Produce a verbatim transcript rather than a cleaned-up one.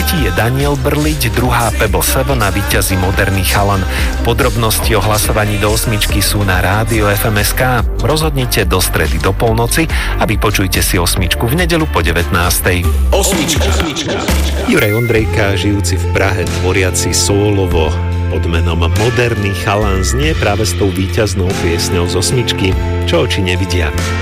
tretí je Daniel Brliť, druhá Pebble sedem a víťazí Moderný chalan. Podrobnosti o hlasovaní do osmičky sú na rádio ef em es ká. Rozhodnite do stredy do polnoci a vypočujte si osmičku v nedeľu po devätnástej. Osmička. Osmička. Juraj Ondrejka, žijúci v Prahe, tvoriaci sólovo pod menom Moderný chalan, znie práve s tou víťaznou piesňou z osmičky, Čo oči nevidia.